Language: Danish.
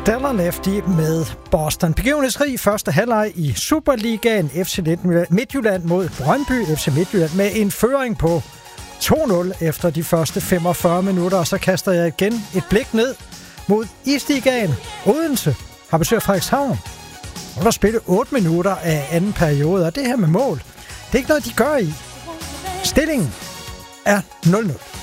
Stellar Lefty med Boston. Begivenhedsrig første halvleg i Superligaen. FC Midtjylland mod Brøndby. FC Midtjylland med en føring på 2-0 efter de første 45 minutter. Og så kaster jeg igen et blik ned mod Isligaen. Odense har besøgt Frederikshavn. Og der spillet 8 minutter af anden periode. Og det her med mål, det er ikke noget, de gør i. Stillingen er 0-0.